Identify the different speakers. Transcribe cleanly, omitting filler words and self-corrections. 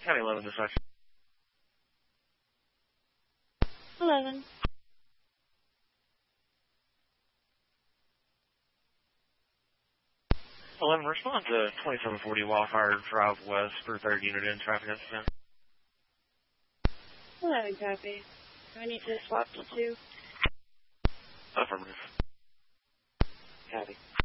Speaker 1: County 11 dispatch.
Speaker 2: 11.
Speaker 1: 11, respond to 2740 Wildfire Drive West for 3rd unit in traffic incident.
Speaker 2: 11, copy. Do I need to swap to 2?
Speaker 1: Affirmative.
Speaker 2: Copy.